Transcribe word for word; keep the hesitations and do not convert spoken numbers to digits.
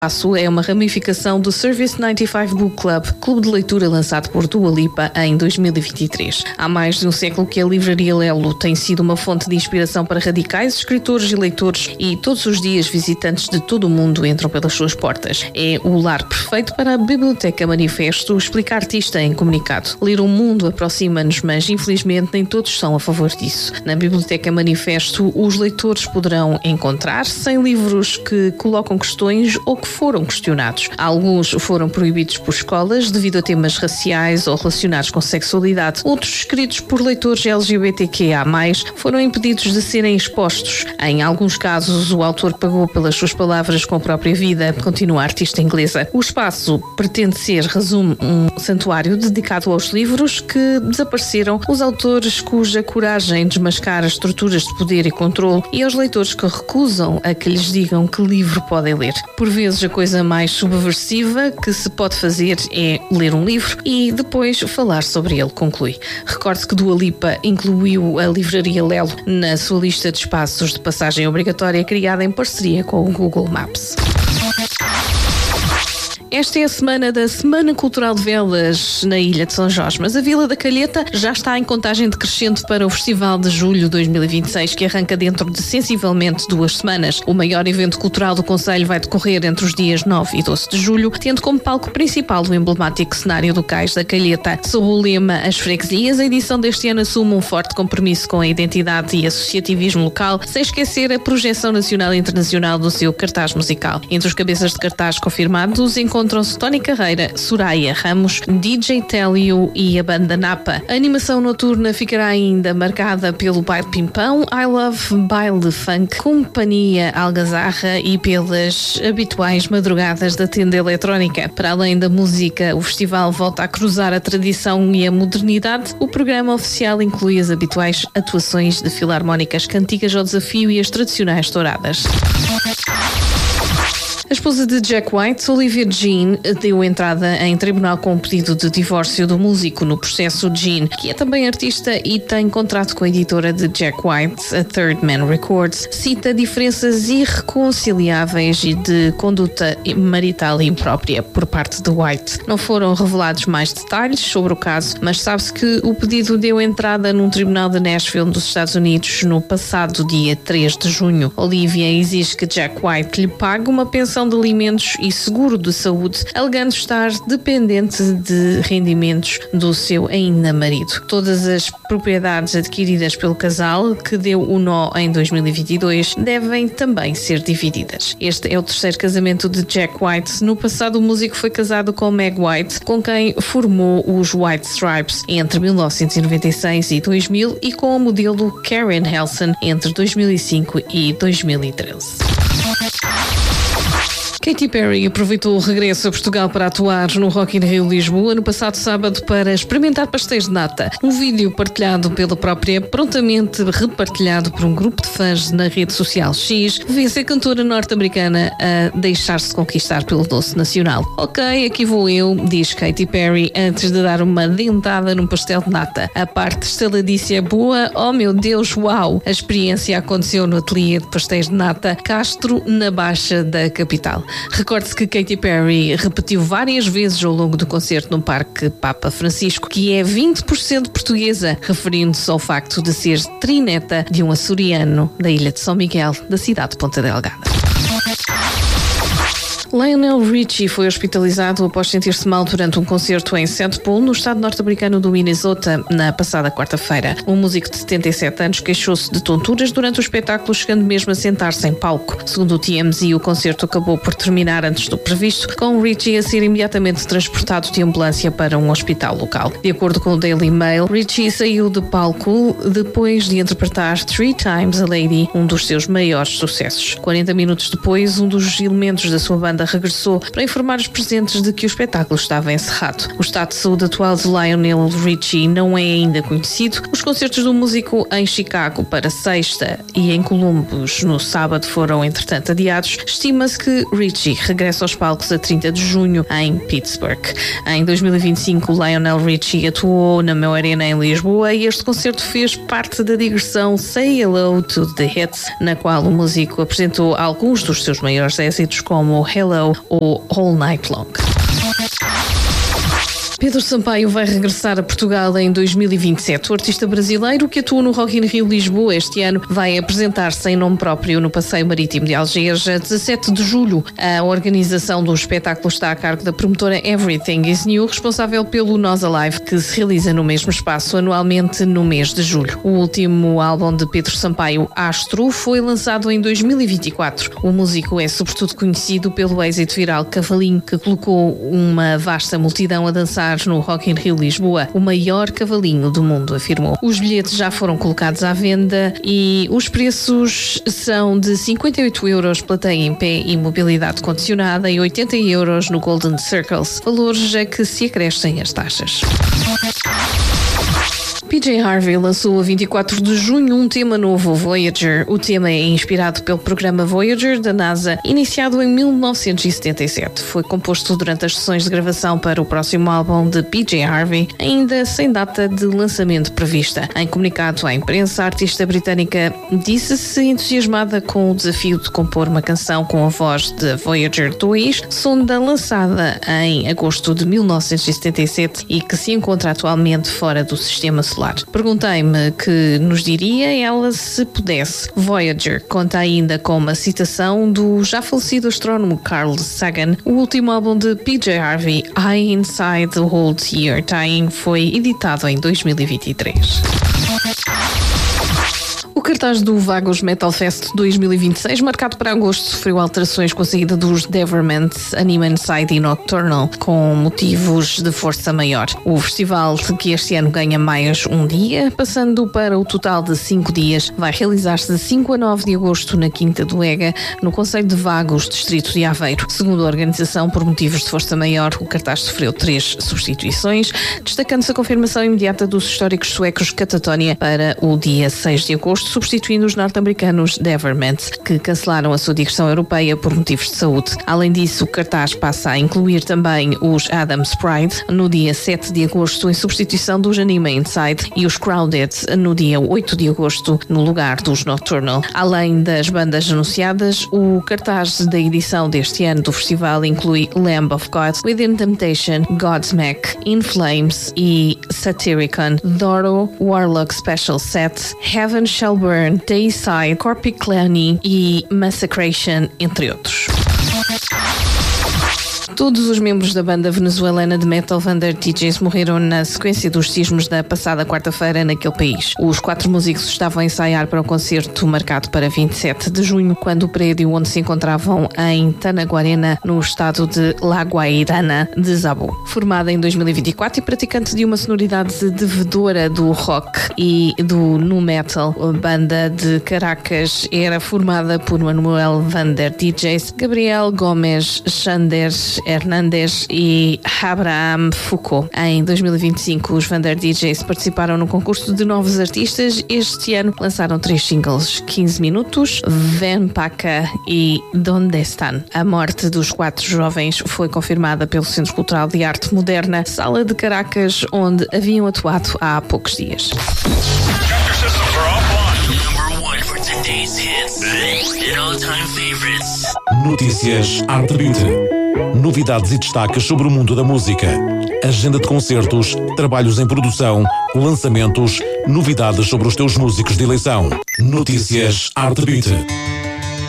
Espaço é uma ramificação do Service noventa e cinco Book Club, clube de leitura lançado por Dua Lipa em dois mil e vinte e três. Há mais de um século que a Livraria Lelo tem sido uma fonte de inspiração para radicais, escritores e leitores, e todos os dias visitantes de todo o mundo entram pelas suas portas. É o lar perfeito para a Biblioteca Manifesto, explica a artista em comunicado. Ler o mundo aproxima-nos, mas infelizmente nem todos são a favor disso. Na Biblioteca Manifesto, os leitores poderão encontrar-se em livros que colocam questões ou que foram questionados. Alguns foram proibidos por escolas devido a temas raciais ou relacionados com sexualidade. Outros, escritos por leitores L G B T Q A mais, foram impedidos de serem expostos. Em alguns casos, o autor pagou pelas suas palavras com a própria vida, continua a artista inglesa. O espaço pretende ser, resume, um santuário dedicado aos livros que desapareceram, os autores cuja coragem desmascara as estruturas de poder e controle, e aos leitores que recusam a que lhes digam que livro podem ler. Por vezes, a coisa mais subversiva que se pode fazer é ler um livro e depois falar sobre ele, conclui. Recorde que Dua Lipa incluiu a Livraria Lelo na sua lista de espaços de passagem obrigatória criada em parceria com o Google Maps. Esta é a semana da Semana Cultural de Velas na Ilha de São Jorge, mas a Vila da Calheta já está em contagem decrescente para o Festival de Julho de dois mil e vinte e seis, que arranca dentro de sensivelmente duas semanas. O maior evento cultural do concelho vai decorrer entre os dias nove e doze de julho, tendo como palco principal o emblemático cenário do Cais da Calheta. Sob o lema As Freguesias, a edição deste ano assume um forte compromisso com a identidade e associativismo local, sem esquecer a projeção nacional e internacional do seu cartaz musical. Entre os cabeças de cartaz confirmados, encontram-se Tony Carreira, Soraya Ramos, D J Télio e a banda Napa. A animação noturna ficará ainda marcada pelo baile pimpão, I Love Baile Funk, Companhia Algazarra e pelas habituais madrugadas da tenda eletrónica. Para além da música, o festival volta a cruzar a tradição e a modernidade. O programa oficial inclui as habituais atuações de filarmónicas, cantigas ao desafio e as tradicionais touradas. A esposa de Jack White, Olivia Jean, deu entrada em tribunal com um pedido de divórcio do músico no processo. Jean, que é também artista e tem contrato com a editora de Jack White, a Third Man Records, cita diferenças irreconciliáveis e de conduta marital imprópria por parte de White. Não foram revelados mais detalhes sobre o caso, mas sabe-se que o pedido deu entrada num tribunal de Nashville, dos Estados Unidos, no passado dia três de junho. Olivia exige que Jack White lhe pague uma pensão de alimentos e seguro de saúde, alegando estar dependente de rendimentos do seu ainda marido. Todas as propriedades adquiridas pelo casal, que deu o nó em dois mil e vinte e dois, devem também ser divididas. Este é o terceiro casamento de Jack White. No passado, o músico foi casado com Meg White, com quem formou os White Stripes entre mil novecentos e noventa e seis e dois mil, e com a modelo Karen Helson entre dois mil e cinco e dois mil e treze. Katy Perry aproveitou o regresso a Portugal para atuar no Rock in Rio Lisboa no passado sábado para experimentar pastéis de nata. Um vídeo partilhado pela própria, prontamente repartilhado por um grupo de fãs na rede social X, vê-se a cantora norte-americana a deixar-se conquistar pelo doce nacional. Ok, aqui vou eu, diz Katy Perry antes de dar uma dentada num pastel de nata. A parte estaladiça é boa, oh meu Deus, uau! A experiência aconteceu no ateliê de pastéis de nata Castro, na Baixa da capital. Recorde-se que Katy Perry repetiu várias vezes ao longo do concerto no Parque Papa Francisco que é vinte por cento portuguesa, referindo-se ao facto de ser trineta de um açoriano da ilha de São Miguel, da cidade de Ponta Delgada. Lionel Richie foi hospitalizado após sentir-se mal durante um concerto em Saint Paul, no estado norte-americano do Minnesota, na passada quarta-feira. O músico de setenta e sete anos queixou-se de tonturas durante o espetáculo, chegando mesmo a sentar-se em palco. Segundo o T M Z, o concerto acabou por terminar antes do previsto, com Richie a ser imediatamente transportado de ambulância para um hospital local. De acordo com o Daily Mail, Richie saiu do palco depois de interpretar Three Times a Lady, um dos seus maiores sucessos. quarenta minutos depois, um dos elementos da sua banda regressou para informar os presentes de que o espetáculo estava encerrado. O estado de saúde atual de Lionel Richie não é ainda conhecido. Os concertos do músico em Chicago para sexta e em Columbus no sábado foram, entretanto, adiados. Estima-se que Richie regressa aos palcos a trinta de junho em Pittsburgh. Em dois mil e vinte e cinco, Lionel Richie atuou na Meu Arena em Lisboa e este concerto fez parte da digressão Say Hello to the Hits, na qual o músico apresentou alguns dos seus maiores êxitos, como Hello Hello ou All Night Long. Pedro Sampaio vai regressar a Portugal em dois mil e vinte e sete. O artista brasileiro, que atua no Rock in Rio Lisboa este ano, vai apresentar-se em nome próprio no Passeio Marítimo de Algés a dezassete de julho. A organização do espetáculo está a cargo da promotora Everything is New, responsável pelo Nós Alive, que se realiza no mesmo espaço anualmente no mês de julho. O último álbum de Pedro Sampaio, Astro, foi lançado em dois mil e vinte e quatro. O músico é sobretudo conhecido pelo êxito viral Cavalinho, que colocou uma vasta multidão a dançar no Rock in Rio Lisboa, o maior cavalinho do mundo, afirmou. Os bilhetes já foram colocados à venda e os preços são de cinquenta e oito euros plateia em pé e mobilidade condicionada e oitenta euros no Golden Circles, valores a que se acrescem as taxas. P J Harvey lançou a vinte e quatro de junho um tema novo, Voyager. O tema é inspirado pelo programa Voyager da NASA, iniciado em mil novecentos e setenta e sete. Foi composto durante as sessões de gravação para o próximo álbum de P J Harvey, ainda sem data de lançamento prevista. Em comunicado à imprensa, a artista britânica disse-se entusiasmada com o desafio de compor uma canção com a voz de Voyager dois, sonda lançada em agosto de mil novecentos e setenta e sete e que se encontra atualmente fora do sistema solar. Perguntei-me que nos diria ela se pudesse. Voyager conta ainda com uma citação do já falecido astrónomo Carl Sagan. O último álbum de P J Harvey, I Inside the World Year Dying, foi editado em dois mil e vinte e três. O cartaz do Vagos Metal Fest dois mil e vinte e seis, marcado para agosto, sofreu alterações com a saída dos Deverment, Anima Inside e Nocturnal, com motivos de força maior. O festival, que este ano ganha mais um dia, passando para o total de cinco dias, vai realizar-se de cinco a nove de agosto na Quinta do Ega, no concelho de Vagos, distrito de Aveiro. Segundo a organização, por motivos de força maior, o cartaz sofreu três substituições, destacando-se a confirmação imediata dos históricos suecos Catatonia para o dia seis de agosto, substituindo os norte-americanos Deverment, que cancelaram a sua digressão europeia por motivos de saúde. Além disso, o cartaz passa a incluir também os Adam's Pride no dia sete de agosto, em substituição dos Anima Inside, e os Crowded no dia oito de agosto, no lugar dos Nocturnal. Além das bandas anunciadas, o cartaz da edição deste ano do festival inclui Lamb of God, Within Temptation, Godsmack, In Flames e Satyricon, Doro, Warlock Special Set, Heaven Shall Burn, Dayside, Corpiclani e Massacration, entre outros. Todos os membros da banda venezuelana de metal Vander D Js morreram na sequência dos sismos da passada quarta-feira naquele país. Os quatro músicos estavam a ensaiar para um concerto marcado para vinte e sete de junho, quando o prédio onde se encontravam em Tanaguarena, no estado de La Guairana, desabou. Formada em dois mil e vinte e quatro e praticante de uma sonoridade devedora do rock e do nu metal, a banda de Caracas era formada por Manuel Vander D Js, Gabriel Gomes Chanders Hernández e Abraham Foucault. Em dois mil e vinte e cinco, os Vander D Js participaram no concurso de novos artistas. Este ano lançaram três singles: quinze minutos, Ven Paca e Donde Están. A morte dos quatro jovens foi confirmada pelo Centro Cultural de Arte Moderna, Sala de Caracas, onde haviam atuado há poucos dias. Notícias Arte Beauty. Novidades e destaques sobre o mundo da música. Agenda de concertos, trabalhos em produção, lançamentos, novidades sobre os teus músicos de eleição. Notícias Arte Beauty.